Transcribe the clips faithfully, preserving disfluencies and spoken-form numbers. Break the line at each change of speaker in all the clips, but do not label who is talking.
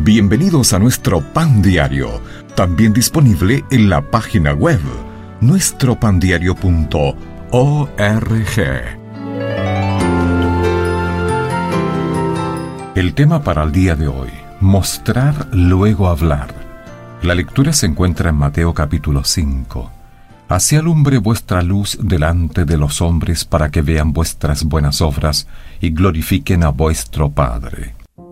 Bienvenidos a nuestro Pan Diario, también disponible en la página web nuestro pan diario punto org. El tema para el día de hoy: mostrar, luego hablar. La lectura se encuentra en Mateo capítulo cinco. Así alumbre vuestra luz delante de los hombres, para que vean vuestras buenas obras y glorifiquen a vuestro Padre.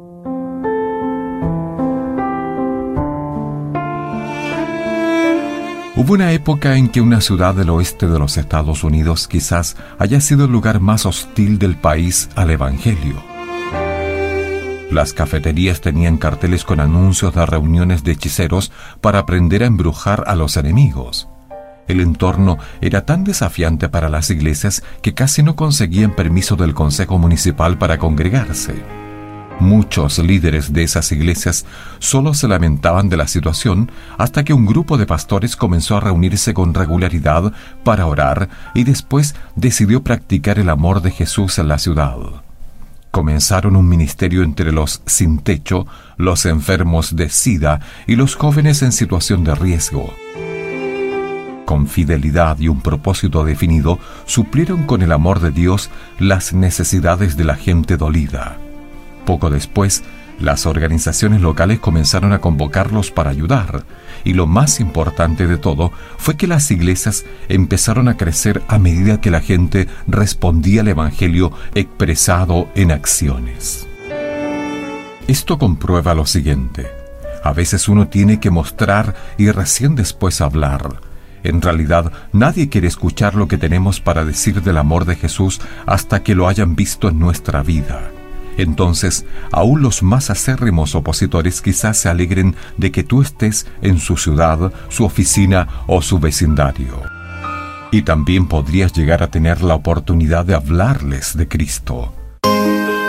Hubo una época en que una ciudad del oeste de los Estados Unidos quizás haya sido el lugar más hostil del país al Evangelio. Las cafeterías tenían carteles con anuncios de reuniones de hechiceros para aprender a embrujar a los enemigos. El entorno era tan desafiante para las iglesias que casi no conseguían permiso del consejo municipal para congregarse. Muchos líderes de esas iglesias solo se lamentaban de la situación hasta que un grupo de pastores comenzó a reunirse con regularidad para orar y después decidió practicar el amor de Jesús en la ciudad. Comenzaron un ministerio entre los sin techo, los enfermos de SIDA y los jóvenes en situación de riesgo. Con fidelidad y un propósito definido, suplieron con el amor de Dios las necesidades de la gente dolida. Poco después, las organizaciones locales comenzaron a convocarlos para ayudar, y lo más importante de todo fue que las iglesias empezaron a crecer a medida que la gente respondía al Evangelio expresado en acciones. Esto comprueba lo siguiente: a veces uno tiene que mostrar y recién después hablar. En realidad, nadie quiere escuchar lo que tenemos para decir del amor de Jesús hasta que lo hayan visto en nuestra vida. Entonces, aún los más acérrimos opositores quizás se alegren de que tú estés en su ciudad, su oficina o su vecindario. Y también podrías llegar a tener la oportunidad de hablarles de Cristo.